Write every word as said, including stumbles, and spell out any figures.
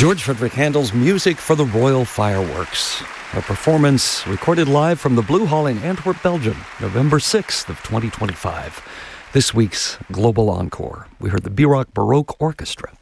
George Frederick Handel's Music for the Royal Fireworks, a performance recorded live from the Blue Hall in Antwerp, Belgium, November sixth of twenty twenty-five. This week's Global Encore, we heard the B-Rock Baroque Orchestra.